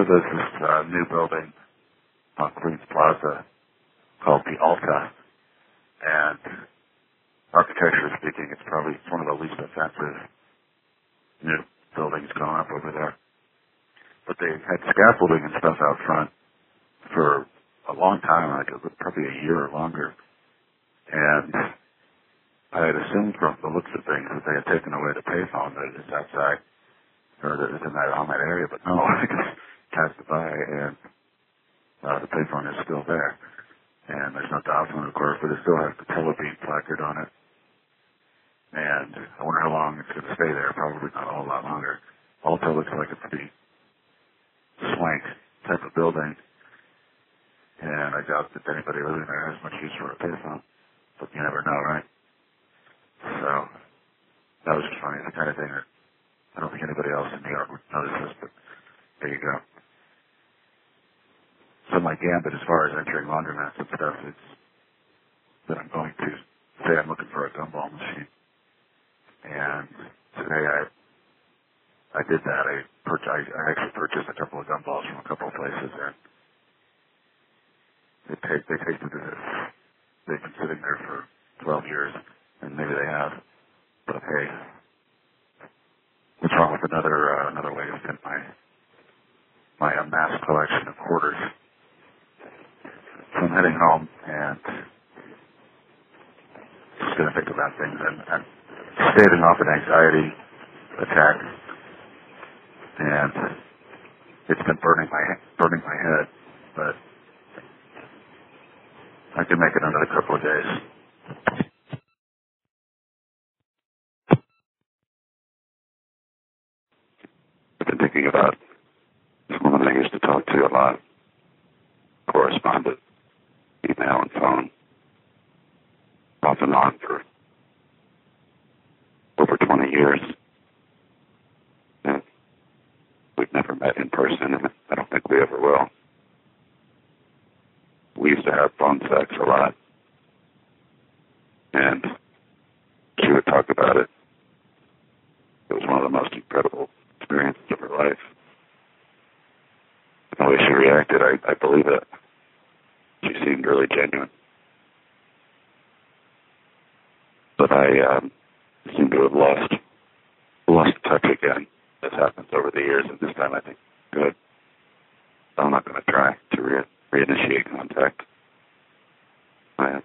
there's this new building on Queens Plaza called the Alta, and architecturally speaking, it's one of the least offensive new buildings going up over there. But they had scaffolding and stuff out front for a long time, like probably a year or longer. And I had assumed from the looks of things that they had taken away the payphone that is outside, or that is on that area, but no, I just passed it by and the payphone is still there. And there's no dial phone, of course, but it still has the Telebeam placard on it. And I wonder how long it's going to stay there. Probably not a whole lot longer. Alta looks like a pretty swank type of building. And I doubt that anybody living there has much use for a payphone. But you never know, right? So that was just funny. The kind of thing that I don't think anybody else in New York would notice this, but there you go. So my gambit as far as entering laundromats and stuff is that I'm going to say I'm looking for a gumball machine. And today I did that. I actually purchased a couple of gumballs from a couple of places, and they tasted as if they've been sitting there for 12 years, and maybe they have. But hey, what's wrong with another way to fit my amassed collection of quarters? So I'm heading home and just going to think about things and staving off an anxiety attack, and it's been burning my head, but I can make it another couple of days. I've been thinking about this woman I used to talk to a lot, corresponded, email and phone, off and on for over 20 years. And we've never met in person, and I don't think we ever will. We used to have phone sex a lot, and she would talk about it. It was one of the most incredible experiences of her life. The way she reacted, I believe it. She seemed really genuine. But I seem to have lost touch again. This happens over the years, and this time I think, good. I'm not going to try to reinitiate contact. I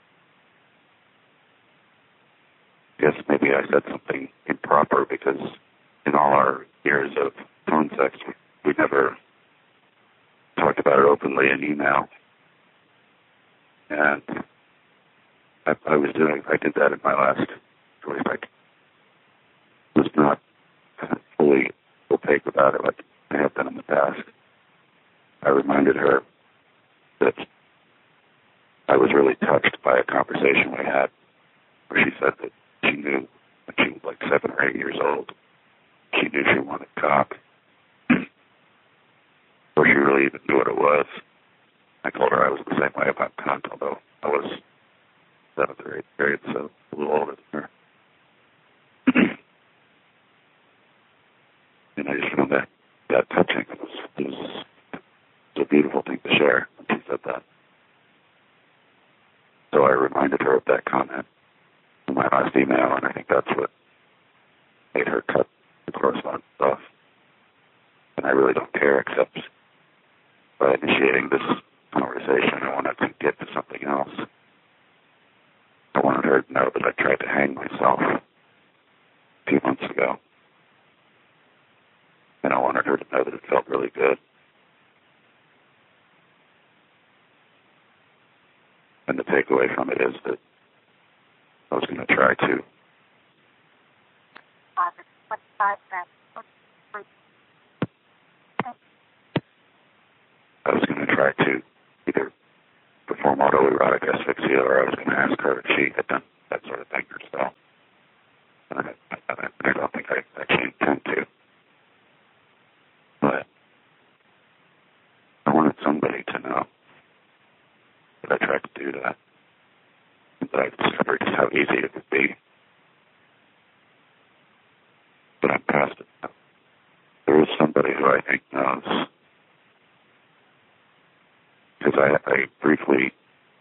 guess maybe I said something improper, because in all our years of phone sex, we never talked about it openly in email. And I did that in my last choice. I was not fully opaque about it like I have been in the past. I reminded her that I was really touched by a conversation we had where she said that she knew when she was like 7 or 8 years old, she knew she wanted cock. Before she really even knew what it was. I told her I was the same way about cock, although I was 7th or 8th grade, so a little older than her. And I just found that touching. It was a beautiful thing to share when she said that. So I reminded her of that comment in my last email, and I think that's what made her cut the correspondence off. And I really don't care, except by initiating this conversation, I wanted to get to something else. I wanted her to know that I tried to hang myself a few months ago. And I wanted her to know that it felt really good. And the takeaway from it is that I was going to try to either perform autoerotic asphyxia, or I was going to ask her if she had done that sort of thing herself. And I don't think I actually intend to. But I wanted somebody to know that I tried to do that. And that I discovered just how easy it would be. But I'm past it now. There is somebody who I think knows I briefly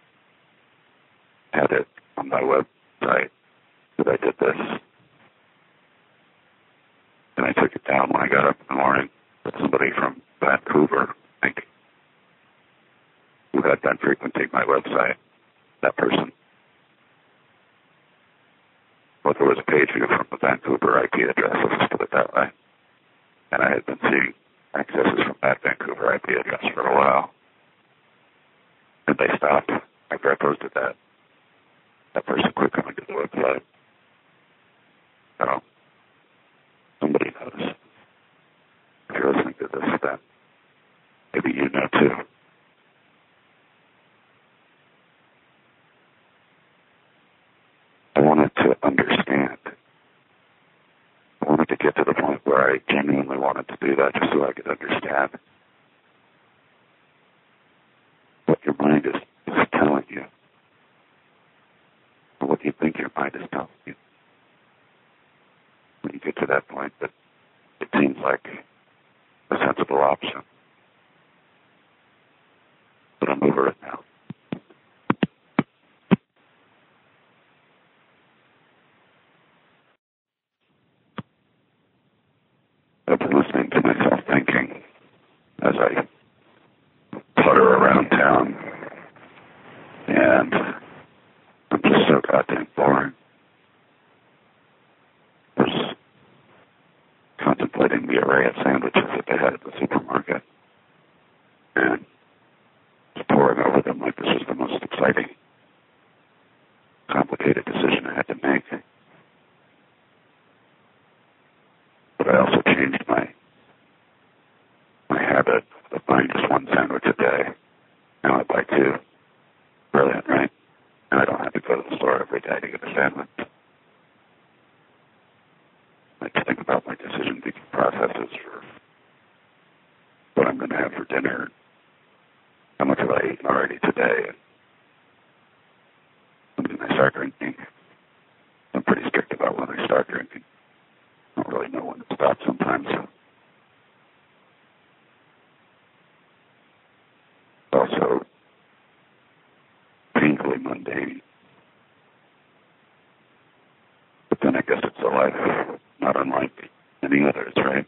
had it on my website that I did this. And I took it down when I got up in the morning with somebody from Vancouver, I think, who had been frequenting my website, that person. But there was a page view from the Vancouver IP address, let's put it that way. And I had been seeing accesses from that Vancouver IP address for a while. And they stopped after I posted that. That person quit coming to the website. So, somebody knows. If you're listening to this, then maybe you know too. I wanted to understand. I wanted to get to the point where I genuinely wanted to do that just so I could understand what your mind is telling you. Or what you think your mind is telling you. When you get to that point, that it seems like a sensible option. But I'm over it now. I've been listening to myself thinking as I putter around town, and I'm just so goddamn boring. I was contemplating the array of sandwiches that they had at the supermarket, and just poring over them like this was the most exciting, complicated decision I had to make. But I also changed my habit of buying just one sandwich a day. Now I buy two. Brilliant, right? And I don't have to go to the store every day to get a sandwich. I like to think about my decision-making processes for what I'm going to have for dinner, how much have I eaten already today, and when I start drinking. I'm pretty strict about when I start drinking. I don't really know when to stop sometimes. Also, painfully mundane. But then I guess it's a life not unlike any others, right?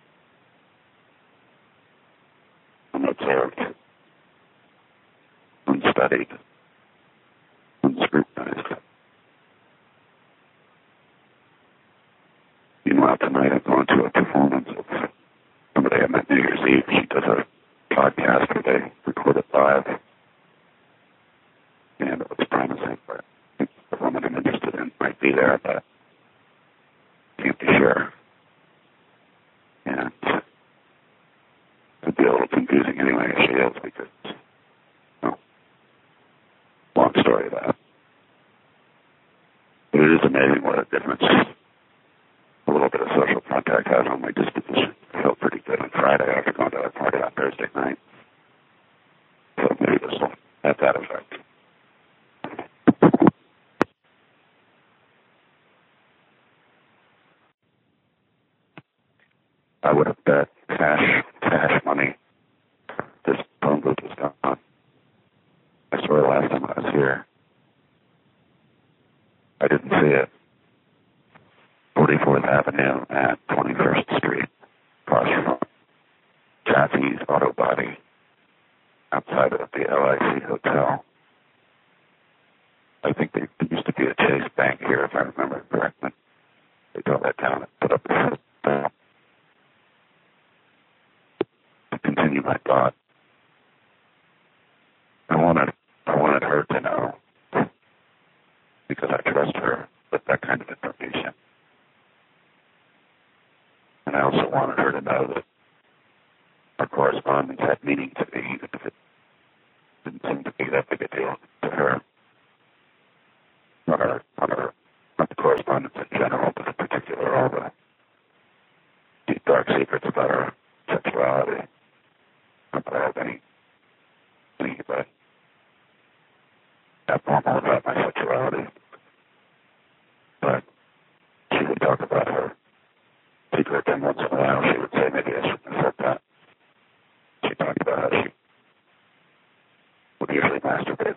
Unobserved, unstudied, unscrutinized. Meanwhile, tonight I'm going to a performance of somebody I met New Year's Eve. She does a podcast where they record it live. And it looks promising, but I think the woman I'm interested in might be there, but can't be sure. And it would be a little confusing anyway if she is, because, well, long story of that. But it is amazing what a difference a little bit of social contact has on my disposition. I felt pretty good on Friday after going to a party on Thursday night. So maybe this will have that effect. I would have bet cash money this phone booth was gone. I swear the last time I was here, I didn't see it. 44th Avenue at 21st Street, across from Jaffe's Auto Body, outside of the LIC Hotel. I think there used to be a Chase Bank here, if I remember correctly. They tore that down and put up a to continue my thought. I wanted her to know, because I trust her with that kind of information. And I also wanted her to know that our correspondence had meaning to me, even if it didn't seem to be that big a deal to her. Not the correspondence in general, but in particular all the deep, dark secrets about our sexuality. Not that I have anything but abnormal about my sexuality. But she would talk about her secret, and once in a while she would say, maybe I shouldn't have said that. She talked about how she would usually masturbate.